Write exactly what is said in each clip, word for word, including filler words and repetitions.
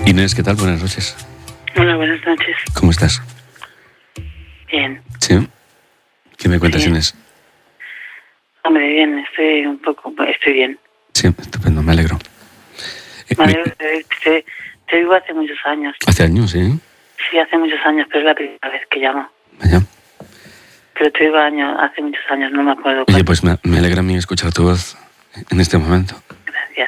Inés, ¿qué tal? Buenas noches. Hola, buenas noches. ¿Cómo estás? Bien. ¿Sí? ¿Qué me cuentas, Sí. Inés? Hombre, bien, estoy un poco... Estoy bien. Sí, estupendo, me alegro. Eh, Me mi- alegro de que te, te digo hace muchos años. Hace años, ¿sí? Sí, hace muchos años, pero es la primera vez que llamo. Vaya. Pero te digo años, hace muchos años, no me acuerdo Oye, cuándo. pues me, me alegra a mí escuchar tu voz en este momento. Gracias.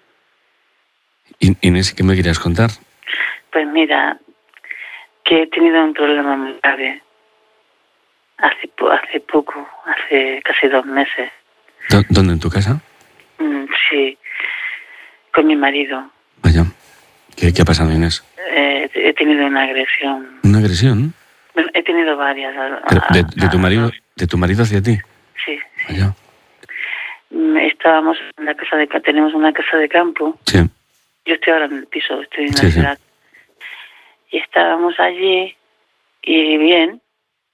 In- Inés, ¿qué me querías contar? Pues mira, que he tenido un problema muy grave. Hace, po- hace poco, hace casi dos meses. ¿Dó- ¿Dónde? ¿En tu casa? Mm, sí, con mi marido. Vaya. ¿Qué, qué ha pasado, Inés? Eh, he tenido una agresión. ¿Una agresión? Bueno, he tenido varias. a- Pero de, a- de tu a- marido, ¿De tu marido hacia ti? Sí, sí. Vaya. Mm, Estábamos en la casa de ca- tenemos una casa de campo. Sí, Yo estoy ahora en el piso, estoy en la Sí, sí. ciudad. Y estábamos allí y bien,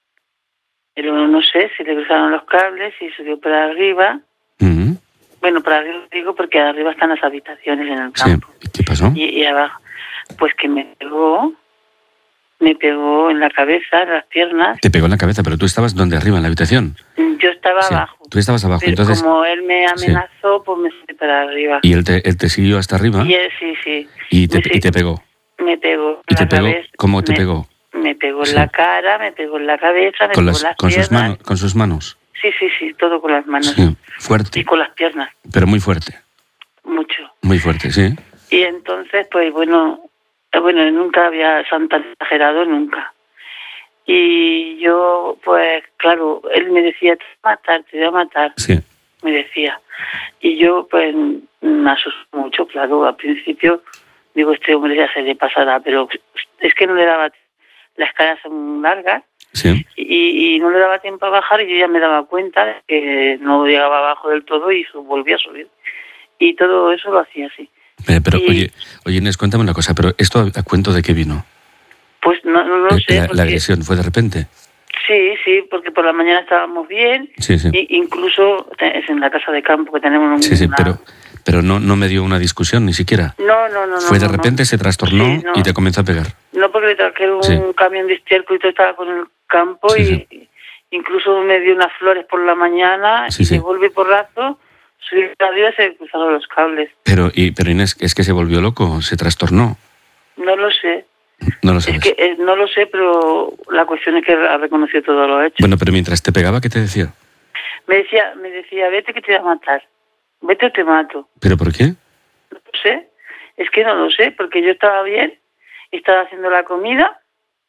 pero no sé si le cruzaron los cables y subió para arriba. Ujú. Bueno, para arriba digo porque arriba están las habitaciones en el Sí. campo. ¿Y qué pasó? Y, y abajo, pues que me pegó, me pegó en la cabeza, en las piernas. Te pegó en la cabeza, pero tú estabas donde arriba, en la habitación. Yo estaba Sí. abajo. Tú estabas abajo, Pero entonces... como él me amenazó, pues me subí para arriba. Y él te, él te siguió hasta arriba Y él sí, sí. y te, Me y te pegó. Me pegó ¿Y en te la pegó? cabeza. ¿Cómo te me, pegó? Me pegó Sí. en la cara, me pegó en la cabeza, me Con, pegó las, en las con, sus piernas. manos, con sus manos. Sí, sí, sí, todo con las manos. Sí, fuerte. Y con las piernas, Pero muy fuerte. mucho. Muy fuerte, sí. Y entonces, pues bueno, eh, bueno, nunca había tan tan exagerado, nunca. Y yo, pues claro, él me decía, te voy a matar, te voy a matar, Sí. me decía. Y yo, pues, me asusté mucho, claro, al principio, digo, este hombre ya se le pasará, pero es que no le daba, las escaleras son largas, Sí. y, y no le daba tiempo a bajar y yo ya me daba cuenta de que no llegaba abajo del todo y su- volvía a subir. Y todo eso lo hacía así. Eh, pero, Y- oye, oye, Inés, cuéntame una cosa, pero ¿esto a, a cuento de qué vino? Pues no, no lo Eh, sé. la, porque- la agresión fue de repente. Sí, sí, porque por la mañana estábamos bien. Sí, sí. Y incluso te- es en la casa de campo que tenemos un, Sí, sí, una- pero, pero no, no me dio una discusión ni siquiera. No, no, no. Fue no, de no, repente, no. se trastornó Sí, no. y te comenzó a pegar. No, porque le trajeron Sí. un camión de estiércol y todo estaba con el campo Sí, y incluso me dio unas flores por la mañana Sí, y sí. me volví por rato, subí para arriba y se cruzaron los cables. Pero, y, pero Inés, es que se volvió loco, se trastornó. No lo sé. No lo Es sabes. que eh, no lo sé, pero la cuestión es que ha reconocido todo lo hecho. Bueno, pero mientras te pegaba, ¿qué te decía? Me decía, me decía, vete que te voy a matar. Vete o te mato. ¿Pero por qué? No lo sé. Es que no lo sé, porque yo estaba bien, estaba haciendo la comida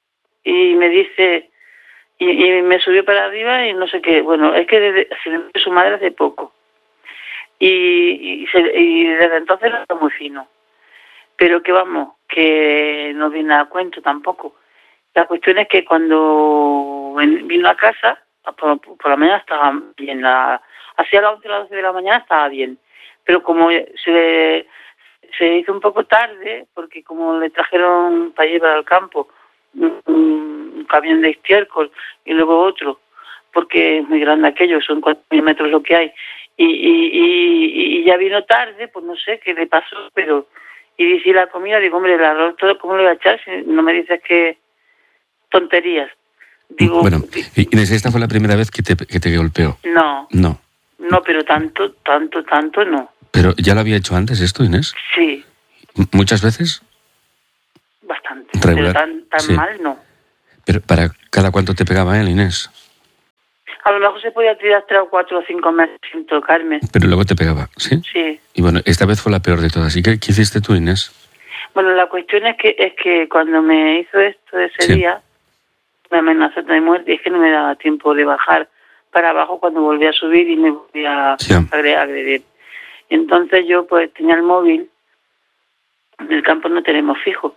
y me dice, y, y me subió para arriba y no sé qué. Bueno, es que desde, se le murió su madre hace poco. Y, y, se- y desde entonces no está muy fino. Pero que vamos, que no viene a cuento tampoco. La cuestión es que cuando ven- vino a casa, por, por la mañana estaba bien. La, hacia las once o las doce de la mañana estaba bien. Pero como se, se hizo un poco tarde, porque como le trajeron para llevar al campo un, un camión de estiércol y luego otro, porque es muy grande aquello, son cuatro mil metros lo que hay, y, y, y, y ya vino tarde, pues no sé qué le pasó, pero... Y dice la comida, digo, hombre, el arroz todo, ¿cómo le voy a echar si no me dices que tonterías? Digo, Bueno, di- Inés, esta fue la primera vez que te, que te golpeó. no, No. no, pero tanto, tanto, tanto no. Pero ya lo había hecho antes esto, Inés. Sí, M- ¿Muchas veces? bastante, Regular, pero tan, tan sí. mal no. Pero ¿para cada cuánto te pegaba él, Inés? A lo mejor se podía tirar tres o cuatro o cinco meses sin tocarme. Pero luego te pegaba, ¿sí? Sí. Y bueno, esta vez fue la peor de todas. ¿Y qué, qué hiciste tú, Inés? Bueno, la cuestión es que es que cuando me hizo esto ese Sí. día, me amenazó de muerte, y es que no me daba tiempo de bajar para abajo cuando volví a subir y me volví a Sí. agre- agredir. Entonces yo pues tenía el móvil, en el campo no tenemos fijo,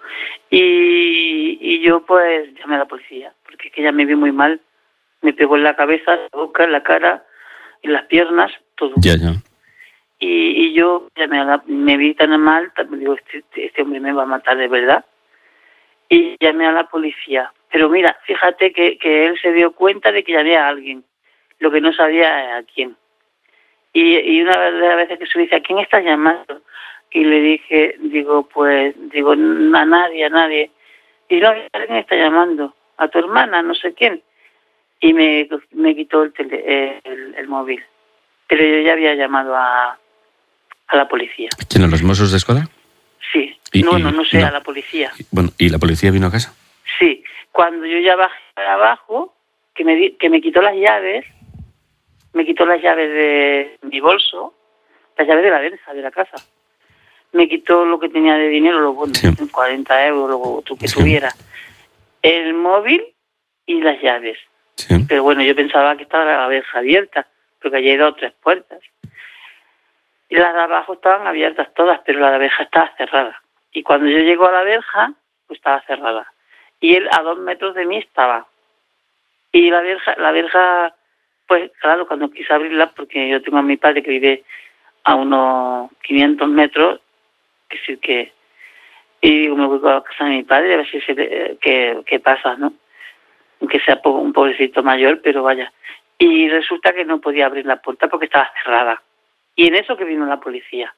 y, y yo pues llamé a la policía, porque es que ya me vi muy mal, me pegó en la cabeza, la boca, en la cara, en las piernas, todo. Ya, ya. Y, y yo ya me, me vi tan mal, tan- digo, este, este hombre me va a matar de verdad. Y llamé a la policía. Pero mira, fíjate que, que él se dio cuenta de que llamé a alguien, lo que no sabía a quién. Y, y una de las veces que se dice, ¿a quién estás llamando? y le dije, digo, pues, digo, a nadie, a nadie. Y no, alguien está llamando, a tu hermana, no sé quién. Y me, me quitó el, tele, el, el móvil. Pero yo ya había llamado a, a la policía. ¿Quién, a los Mossos de Escuadra? Sí. Y, no, y, no, no sé, no. a la policía. Bueno, ¿y la policía vino a casa? Sí. Cuando yo ya bajé abajo, que me, di, que me quitó las llaves, me quitó las llaves de mi bolso, las llaves de la densa de la casa. Me quitó lo que tenía de dinero, lo bueno, sí. cuarenta euros, lo que sí. tuviera. El móvil y las llaves. Sí. Pero bueno, yo pensaba que estaba la verja abierta, porque allí hay dos o tres puertas. Y las de abajo estaban abiertas todas, pero la de verja estaba cerrada. Y cuando yo llego a la verja, pues estaba cerrada. Y él a dos metros de mí estaba. Y la verja, la verja, pues claro, cuando quise abrirla, porque yo tengo a mi padre que vive a unos quinientos metros, que decir que... Y digo, me voy a la casa de mi padre a ver si se, qué, qué pasa, ¿no? Aunque sea un pobrecito mayor, pero vaya. Y resulta que no podía abrir la puerta porque estaba cerrada. Y en eso que vino la policía.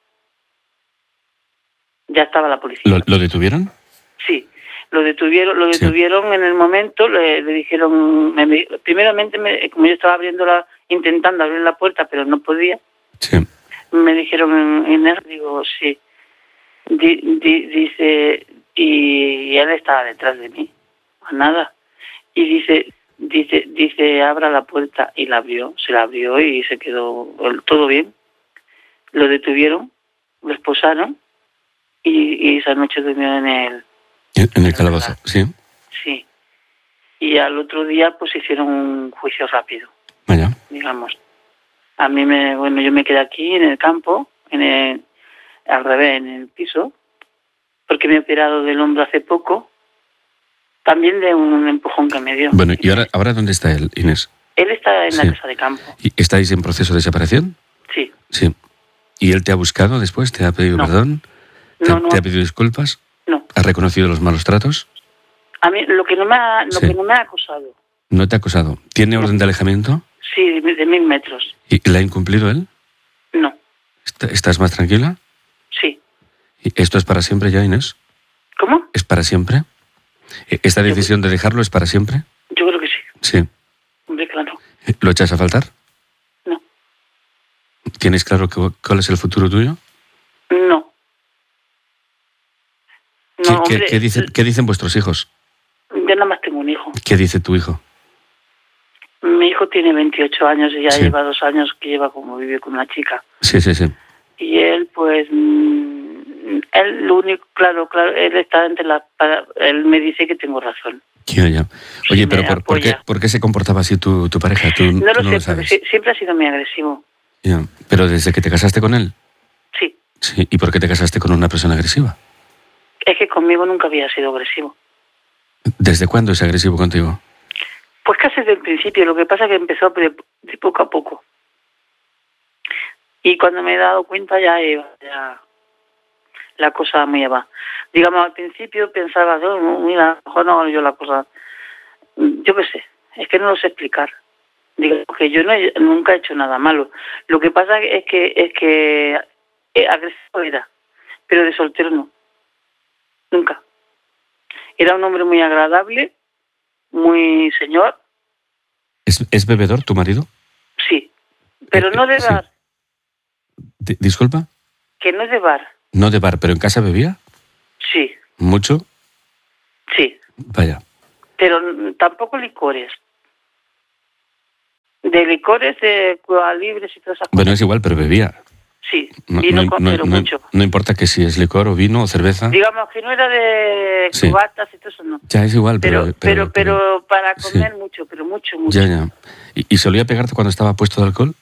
Ya estaba la policía. ¿Lo, ¿lo detuvieron? Sí, lo detuvieron, lo detuvieron sí. En el momento, le, le dijeron, me, primeramente, me, como yo estaba abriendo la, intentando abrir la puerta, pero no podía, sí. me dijeron en, en él, digo, sí, di, di, dice, y él estaba detrás de mí, nada, y dice, dice, dice, abra la puerta, y la abrió, se la abrió y se quedó todo bien. Lo detuvieron, lo esposaron, y, y esa noche durmió en el... En el calabozo, sí. Sí. Y al otro día, pues hicieron un juicio rápido. Vaya. Digamos. A mí me, bueno, yo me quedé aquí en el campo, en el, al revés, en el piso, porque me he operado del hombro hace poco, también de un empujón que me dio. Bueno, ¿y ahora, ahora dónde está él, Inés? Él está en sí. la casa de campo. ¿Y estáis en proceso de separación? Sí. Sí. ¿Y él te ha buscado después? ¿Te ha pedido no. perdón? ¿Te, no, no. ¿Te ha pedido disculpas? No. ¿Ha reconocido los malos tratos? A mí lo que no me ha, lo sí. que no me ha acosado. ¿No te ha acosado? ¿Tiene orden no. de alejamiento? Sí, de, de mil metros. ¿Y la ha incumplido él? No. ¿Estás más tranquila? Sí. ¿Y esto es para siempre ya, Inés? ¿Cómo? ¿Es para siempre? ¿Esta decisión yo, de dejarlo es para siempre? Yo creo que sí. Sí. Hombre, claro. ¿Lo echas a faltar? No. ¿Tienes claro que, cuál es el futuro tuyo? No. ¿Qué, no ¿qué, hombre, ¿qué, dice, ¿Qué dicen vuestros hijos? Yo nada más tengo un hijo. ¿Qué dice tu hijo? Mi hijo tiene veintiocho años y ya sí. lleva dos años que lleva como vive con una chica. Sí, sí, sí. Y él, pues, mmm, él lo único, claro, claro, él está entre las... Él me dice que tengo razón. Ya, ya. Oye, sí, pero por, ¿por, qué, ¿por qué se comportaba así tu, tu pareja? ¿Tú, no lo tú no sé, lo sabes? porque siempre ha sido muy agresivo. Ya. ¿Pero desde que te casaste con él? Sí. Sí. ¿Y por qué te casaste con una persona agresiva? Es que conmigo nunca había sido agresivo. ¿Desde cuándo es agresivo contigo? Pues casi desde el principio, lo que pasa es que empezó de, de poco a poco. Y cuando me he dado cuenta ya, ya la cosa muy va. Digamos, al principio pensaba, oh, mira, a lo mejor no hago yo la cosa, yo qué sé, es que no lo sé explicar. Digo que yo no he, nunca he hecho nada malo. Lo que pasa es que es que eh, agresivo era, pero de soltero no. Nunca. Era un hombre muy agradable, muy señor. ¿Es, es bebedor tu marido? Sí, pero no de bar. Sí. ¿Disculpa? Que no es de bar. No de bar, pero ¿en casa bebía? Sí. ¿Mucho? Sí. Vaya. Pero tampoco licores. De licores, de Cuba Libres y todas esas cosas. Bueno, es igual, pero bebía. Sí, no, vino no, con, no, pero no, mucho. No importa que si es licor o vino o cerveza. Digamos que no era de sí. cubatas y todo eso, no. Ya es igual, pero... Pero, pero, pero, pero para comer sí. mucho, pero mucho, mucho. Ya, ya. ¿Y, ¿Y solía pegarte cuando estaba puesto de alcohol?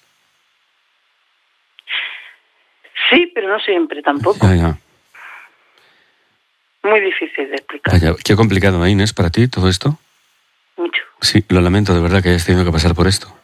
Sí, pero no siempre tampoco. Ya, ya. Muy difícil de explicar. Vaya, qué complicado, ¿eh, Inés, para ti todo esto? Mucho. Sí, lo lamento de verdad que hayas tenido que pasar por esto.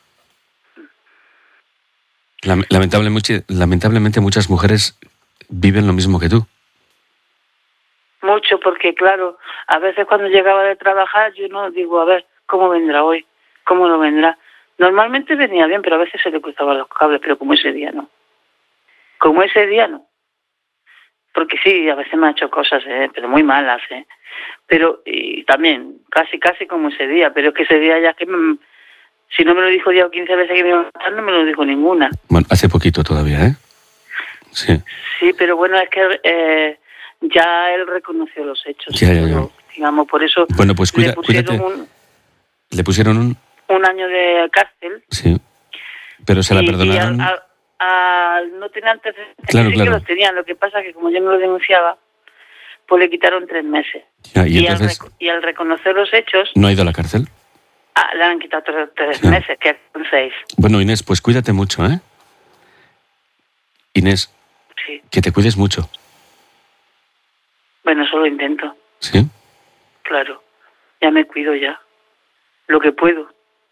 Lamentablemente, lamentablemente muchas mujeres viven lo mismo que tú. Mucho, porque claro, a veces cuando llegaba de trabajar yo no digo, a ver, ¿cómo vendrá hoy? ¿Cómo no vendrá? Normalmente venía bien, pero a veces se le cruzaban los cables, pero como ese día no. Como ese día no. porque sí, a veces me ha hecho cosas, ¿eh? Pero muy malas, ¿eh? Pero, y también, casi, casi como ese día, pero es que ese día ya que, me, si no me lo dijo diez o quince veces que me iba a matar, no me lo dijo ninguna. Bueno, hace poquito todavía, ¿eh? Sí. Sí, pero bueno, es que eh, ya él reconoció los hechos. Ya, ya, ya. Pero, digamos, por eso Bueno, pues cuida, le pusieron cuídate. un, Le pusieron un... un año de cárcel. Sí, pero se la y, perdonaron. Y al, al, al no tener antecedentes, Claro, sí claro. que los tenían. Lo que pasa es que como yo no lo denunciaba, pues le quitaron tres meses. Ya, y, y, entonces, al, y al reconocer los hechos... ¿no ha ido a la cárcel? Ah, le han quitado tres, tres Ya. meses, que son seis. Bueno, Inés, pues cuídate mucho, ¿eh? Inés, Sí. que te cuides mucho. Bueno, eso lo intento. ¿Sí? Claro. Ya me cuido ya. Lo que puedo.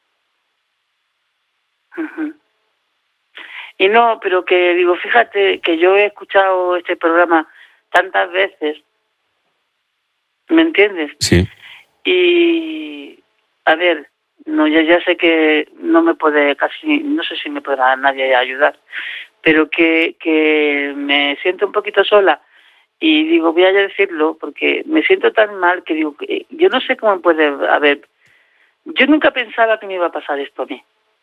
Uh-huh. Y no, pero que digo, fíjate que yo he escuchado este programa tantas veces. ¿Me entiendes? Sí. Y, a ver, no ya, ya sé que no me puede casi, no sé si me podrá nadie ayudar, pero que, que me siento un poquito sola y digo, voy a decirlo porque me siento tan mal que digo, que yo no sé cómo puede haber, yo nunca pensaba que me iba a pasar esto a mí.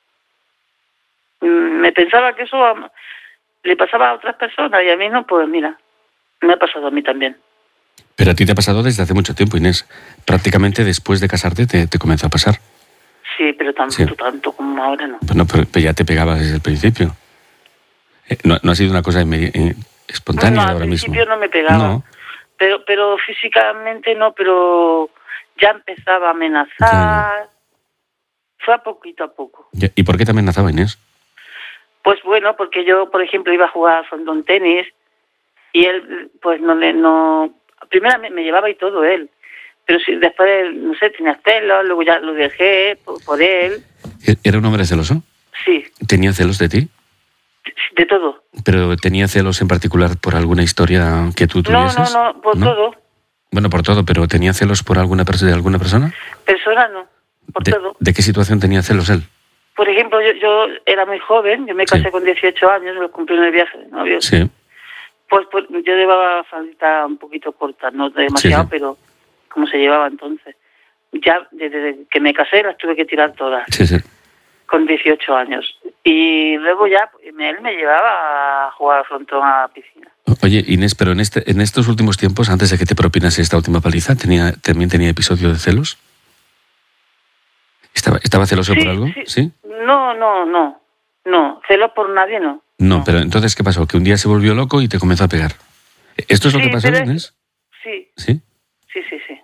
Me pensaba que eso le pasaba a otras personas y a mí no, pues mira, me ha pasado a mí también. Pero a ti te ha pasado desde hace mucho tiempo, Inés. Prácticamente después de casarte te, te comenzó a pasar. Sí, pero tanto, Sí. tanto como ahora no. Bueno, pero, pero ya te pegabas desde el principio. Eh, no, no ha sido una cosa inmedi- eh, espontánea no, de al ahora mismo. principio no me pegaba. No. Pero, pero físicamente no, pero ya empezaba a amenazar. Ya. Fue a poquito a poco. Ya, ¿y por qué te amenazaba, Inés? Pues bueno, porque yo, por ejemplo, iba a jugar frontón tenis y él, pues no le, no, primero me, me llevaba y todo él, pero si después, no sé, tenía celos, luego ya lo dejé por, por él. ¿Era un hombre celoso? Sí, ¿Tenía celos de ti? de todo. ¿Pero tenía celos en particular por alguna historia que tú No, tuvieses? no, no, por ¿No? todo. Bueno, por todo, pero ¿tenía celos por alguna perso- de alguna persona? Persona no, por ¿De, todo. ¿De qué situación tenía celos él? Por ejemplo, yo, yo era muy joven, yo me casé Sí. con dieciocho años, lo cumplí en el viaje de novio. Sí. Pues, pues yo llevaba faldita un poquito corta, no demasiado, Sí, sí. pero como se llevaba entonces. Ya desde que me casé las tuve que tirar todas, Sí, sí. con dieciocho años. Y luego ya él me llevaba a jugar frontón a la piscina. Oye, Inés, pero en este, en estos últimos tiempos, antes de que te propinase esta última paliza, tenía, ¿también tenía episodio de celos? ¿Estaba, estaba celoso Sí, por algo? sí. ¿Sí? No, no, no. No, celos por nadie no. No, No. pero entonces, ¿qué pasó? Que un día se volvió loco y te comenzó a pegar. ¿Esto es lo Sí, que pasó, pero es- Inés? Sí, ¿Sí? sí, sí, sí.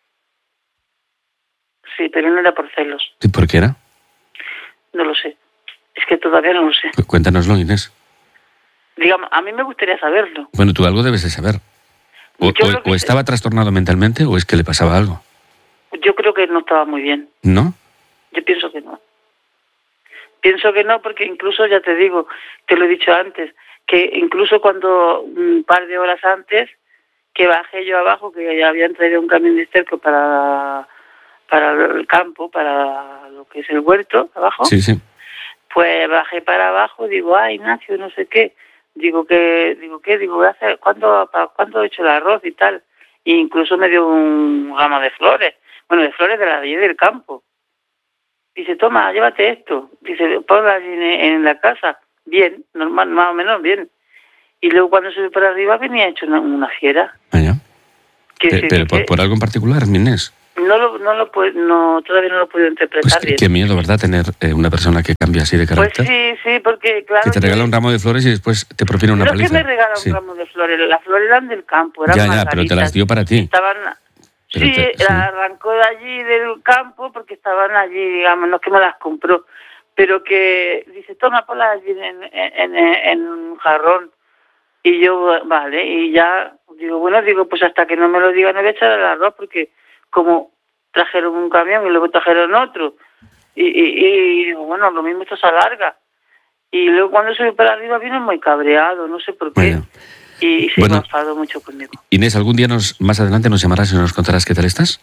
Sí, pero no era por celos. ¿Y por qué era? No lo sé. Es que todavía no lo sé. Cu- Cuéntanoslo, Inés. Digamos, a mí me gustaría saberlo. Bueno, tú algo debes de saber. O, Yo o- lo que o sé- estaba trastornado mentalmente o es que le pasaba algo. Yo creo que no estaba muy bien. ¿No? Yo pienso que no. Pienso que no porque incluso, ya te digo, te lo he dicho antes, que incluso cuando un par de horas antes que bajé yo abajo, que ya habían traído un camión de esterco para, para el campo, para lo que es el huerto abajo, Sí, sí. pues bajé para abajo, digo, ah, Ignacio, no sé qué, digo que, digo qué, digo, voy a hacer, ¿cuándo, para cuándo he hecho el arroz y tal? E incluso me dio un ramo de flores, bueno, de flores de la ley del campo. Dice, toma, llévate esto. Dice, ponla allí en, en la casa. Bien, normal, más o menos bien. Y luego cuando subí para arriba venía hecho una, una fiera. Ah, ya. Quiere Pe- decir Pero que por, por algo en particular, Inés. no lo, no lo puedo, no, todavía no lo puedo interpretar Pues qué, bien. qué miedo, ¿verdad? Tener eh, una persona que cambia así de Pues carácter. sí, sí, porque claro... Que te yo- regala un ramo de flores y después te propina una no es paliza. que me regala un Sí. ramo de flores, las flores eran del campo, eran Ya, ya, pero te margaritas. las dio para ti. Estaban... Pero Sí, te- sí. la arrancó de allí del campo porque estaban allí, digamos, no es que me las compró, pero que dice, toma, ponlas allí en, en, en, en un jarrón. Y yo, vale, y ya, digo, bueno, digo, pues hasta que no me lo diga no voy a echar el arroz porque como trajeron un camión y luego trajeron otro. Y, y, y digo, bueno, lo mismo esto se alarga. Y luego cuando subí para arriba vino muy cabreado, no sé por qué. Bueno. Y se Bueno. enfadó mucho conmigo. Inés, algún día nos, más adelante nos llamarás y nos contarás qué tal estás.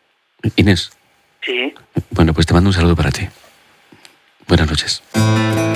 Inés. Sí. Bueno, pues te mando un saludo para ti. Buenas noches.